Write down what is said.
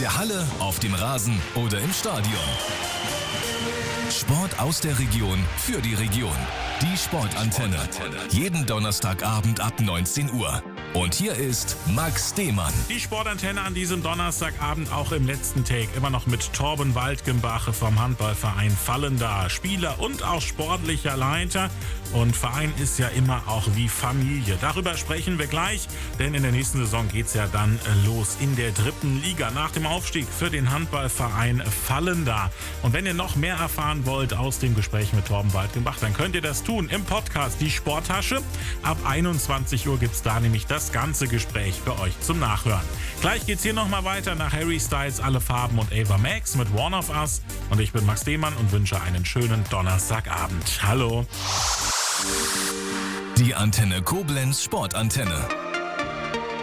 der Halle, auf dem Rasen oder im Stadion. Sport aus der Region für die Region. Die Sportantenne. Jeden Donnerstagabend ab 19 Uhr. Und hier ist Max Demann. Die Sportantenne an diesem Donnerstagabend auch im letzten Take. Immer noch mit Torben Waldgenbach vom Handballverein Vallendar. Spieler und auch sportlicher Leiter. Und Verein ist ja immer auch wie Familie. Darüber sprechen wir gleich, denn in der nächsten Saison geht es ja dann los in der 3. Liga nach dem Aufstieg für den Handballverein Vallendar. Und wenn ihr noch mehr erfahren wollt aus dem Gespräch mit Torben Waldgenbach, dann könnt ihr das tun im Podcast Die Sporttasche. Ab 21 Uhr gibt es da nämlich das ganze Gespräch für euch zum Nachhören. Gleich geht's hier nochmal weiter nach Harry Styles, Alle Farben und Ava Max mit One of Us. Und ich bin Max Demann und wünsche einen schönen Donnerstagabend. Hallo. Die Antenne Koblenz Sportantenne.